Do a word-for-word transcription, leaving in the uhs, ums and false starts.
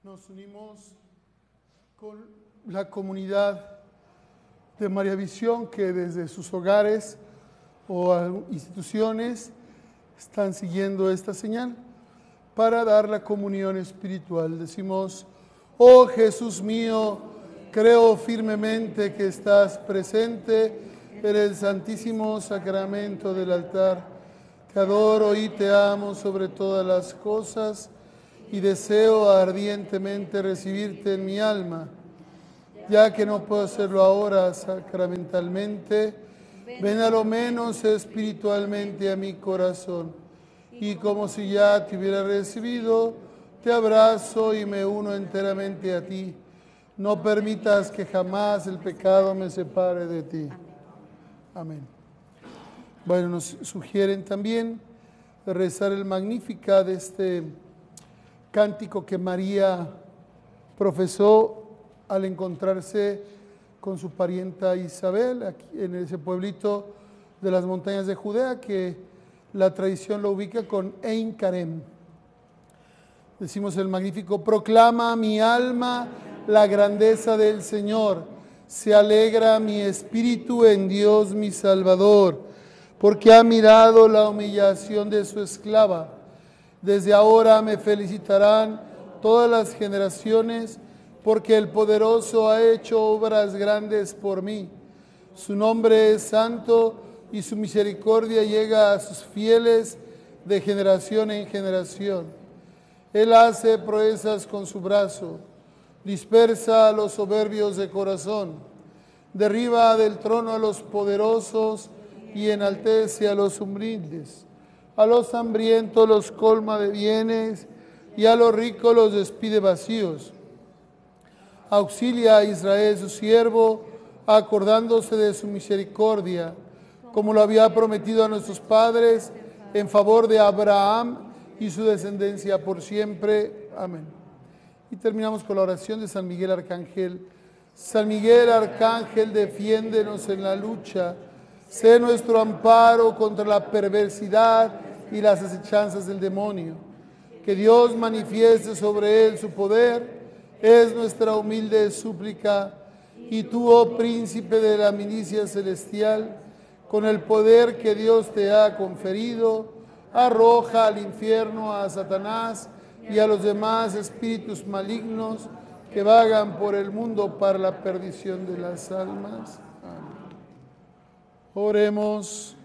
Nos unimos con la comunidad de María Visión que desde sus hogares o instituciones están siguiendo esta señal para dar la comunión espiritual. Decimos: oh Jesús mío, creo firmemente que estás presente en el santísimo sacramento del altar. Te adoro y te amo sobre todas las cosas y deseo ardientemente recibirte en mi alma. Ya que no puedo hacerlo ahora sacramentalmente, ven a lo menos espiritualmente a mi corazón. Y como si ya te hubiera recibido, te abrazo y me uno enteramente a ti. No permitas que jamás el pecado me separe de ti. Amén. Bueno, nos sugieren también rezar el Magnificat de este cántico que María profesó al encontrarse con su parienta Isabel, aquí en ese pueblito de las montañas de Judea, que la tradición lo ubica con Ein Karem. Decimos el Magnífico: proclama mi alma la grandeza del Señor, se alegra mi espíritu en Dios mi Salvador, porque ha mirado la humillación de su esclava. Desde ahora me felicitarán todas las generaciones, porque el Poderoso ha hecho obras grandes por mí. Su nombre es santo y su misericordia llega a sus fieles de generación en generación. Él hace proezas con su brazo, dispersa a los soberbios de corazón, derriba del trono a los poderosos y enaltece a los humildes. A los hambrientos los colma de bienes y a los ricos los despide vacíos. Auxilia a Israel su siervo, acordándose de su misericordia, como lo había prometido a nuestros padres, en favor de Abraham y su descendencia por siempre. Amén. Y terminamos con la oración de San Miguel Arcángel. San Miguel Arcángel, defiéndenos en la lucha. Sé nuestro amparo contra la perversidad y las acechanzas del demonio. Que Dios manifieste sobre él su poder, es nuestra humilde súplica. Y tú, oh príncipe de la milicia celestial, con el poder que Dios te ha conferido, arroja al infierno a Satanás y a los demás espíritus malignos que vagan por el mundo para la perdición de las almas. Amén. Oremos.